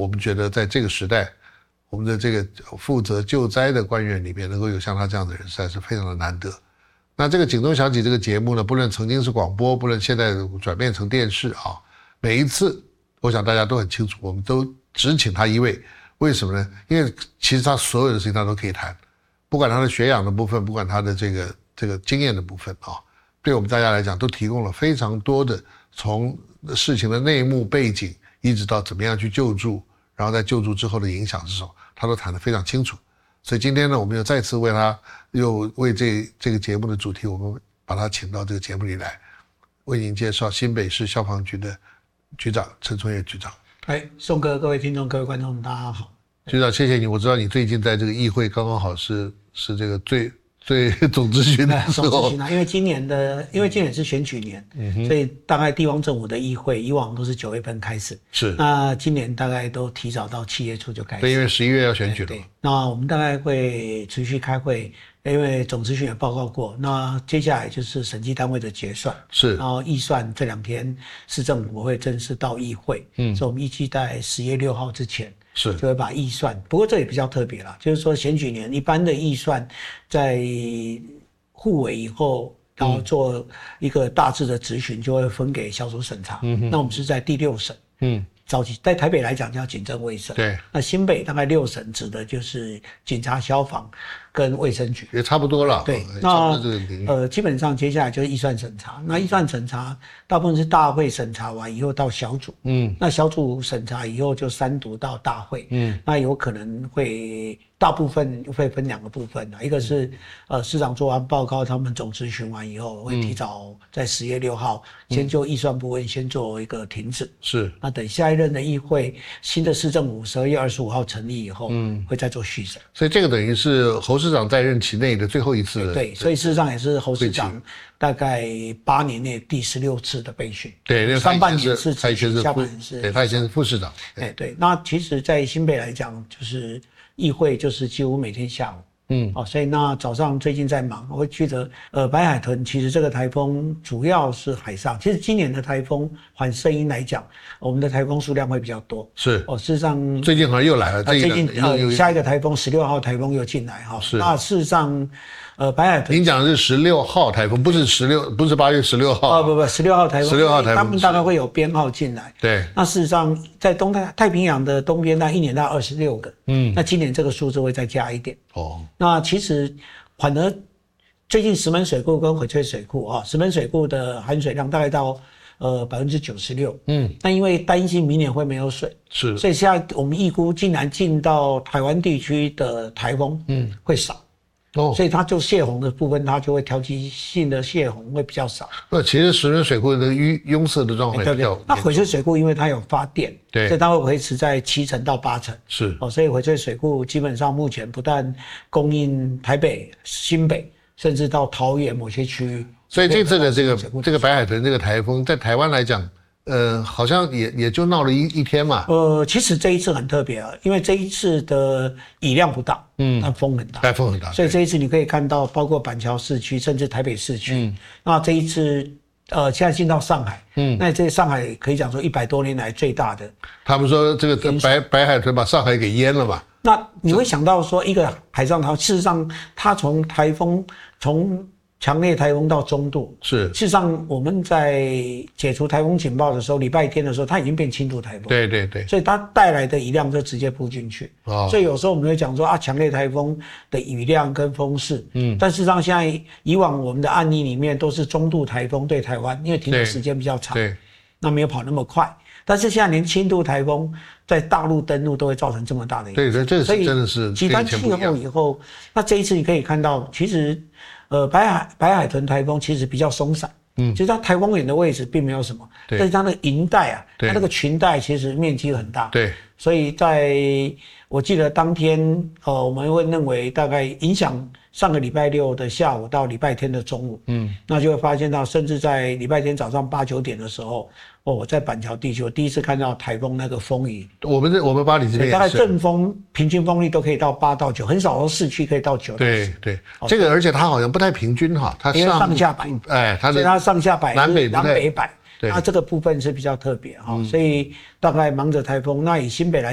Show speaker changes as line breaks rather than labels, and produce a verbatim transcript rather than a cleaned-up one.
我们觉得在这个时代，我们的这个负责救灾的官员里面能够有像他这样的人，实在是非常的难得。那这个警钟响起这个节目呢，不论曾经是广播，不论现在转变成电视啊，每一次我想大家都很清楚，我们都只请他一位。为什么呢？因为其实他所有的事情他都可以谈，不管他的学养的部分，不管他的这个这个经验的部分啊，对我们大家来讲都提供了非常多的从事情的内幕背景，一直到怎么样去救助，然后在救助之后的影响是什么，他都谈得非常清楚。所以今天呢，我们又再次为他，又为这这个节目的主题，我们把他请到这个节目里来，为您介绍新北市消防局的局长陈崇业局长。
哎，宋哥，各位听众，各位观众，大家好。
局长，谢谢你。我知道你最近在这个议会刚刚好是是这个最最总咨询的时候。
总咨询啊，因为今年的，因为今年是选举年，嗯、所以大概地方政府的议会以往都是九月份开始，
是。
那今年大概都提早到七月初就开始。
对，因为十一月要选举了。
对，那我们大概会持续开会。因为总咨询也报告过，那接下来就是审计单位的结算，
是，
然后预算这两天市政府会正式到议会，嗯，所以我们预计在十月六号之前
是
就会把预算，不过这也比较特别啦，就是说选举年一般的预算在互委以后，然后做一个大致的质询，就会分给小组审查，嗯，那我们是在第六审，嗯。早期在台北来讲叫警政卫生，
对，
那新北大概六省指的就是警察、消防跟卫生局，
也差不多了。
对，那呃基本上接下来就是预算审查，那预算审查大部分是大会审查完以后到小组，嗯，那小组审查以后就三读到大会，嗯，那有可能会大部分会分两个部分，一个是呃市长做完报告，他们总咨询完以后会提早在十月六号先就预算部分先做一个停止，
是，
那等下一任的议会新的市政府十二月二十五号成立以后，嗯，会再做续审。
所以这个等于是侯市长在任期内的最后一次。
对，所以事实上也是侯市长大概八年内第十六次的备询。
对，
上半年是
他以前是
下半年是，
对，他以前是副市长。
对对，那其实，在新北来讲，就是议会就是几乎每天下午。嗯，哦，所以那早上最近在忙，我会记得，呃，白海豚其实这个台风主要是海上，其实今年的台风环声音来讲，我们的台风数量会比较多。是，哦，事实上
最近好像又来了，
呃、最近呃下一个台风十六号台风又进来哈，是，那事实上。呃，白海豚，
您讲的是十六号台风，不是十六，不是八月十六号
啊，不不，十六号台风，
十六号台风，
他们大概会有编号进来。
对，
那事实上，在东太太平洋的东边，那一年大概二十六个，嗯，那今年这个数字会再加一点。哦，那其实反而最近石门水库跟翡翠水库啊，石门水库的含水量大概到呃百分之九十六，嗯，那因为担心明年会没有水，是，所以现在我们预估，竟然进到台湾地区的台风，嗯，会少。哦，所以它就泄洪的部分，它就会调剂性的泄洪会比较少。
那其实石门水库的拥塞的状况比较，
那翡翠水库因为它有发电，对，所以它会维持在七成到八成。是哦，所以翡翠水库基本上目前不但供应台北、新北，甚至到桃园某些区域。
所以这次的这个这个白海豚这个台风，在台湾来讲。呃，好像也也就闹了一一天嘛。
呃，其实这一次很特别啊，因为这一次的雨量不大，嗯，但风很大，
但风很大，
所以这一次你可以看到，包括板桥市区，甚至台北市区，嗯，那这一次，呃，现在进到上海，嗯，那这上海可以讲说一百多年来最大的。
他们说这个白白海豚把上海给淹了嘛？
那你会想到说，一个海上台风，事实上它从台风从强烈台风到中度，是。事实上，我们在解除台风警报的时候，礼拜天的时候，它已经变轻度台风。
对对对。
所以它带来的雨量就直接扑进去。哦。所以有时候我们会讲说啊，强烈台风的雨量跟风势，嗯，但事实上现在以往我们的案例里面都是中度台风对台湾，因为停留时间比较长，对，那没有跑那么快。但是现在连轻度台风在大陆登陆都会造成这么大的影响。
对对，这是真的是
极端气候以后，那这一次你可以看到，其实。呃，白海白海豚台风其实比较松散，嗯，其实它台风眼的位置并没有什么，但是它的云带啊，它那个群带其实面积很大，对，所以在我记得当天，呃，我们会认为大概影响上个礼拜六的下午到礼拜天的中午，嗯，那就会发现到，甚至在礼拜天早上八九点的时候，哦，我在板桥地区，我第一次看到台风那个风雨。
我们这我们巴黎这边
大概阵风平均风力都可以到八到九，很少说市区可以到九。
对对，这个而且它好像不太平均哈，它
上上下摆，
哎，它
的它上下摆
南北
南北摆，那这个部分是比较特别哈，所以大概忙着台风，那以新北来。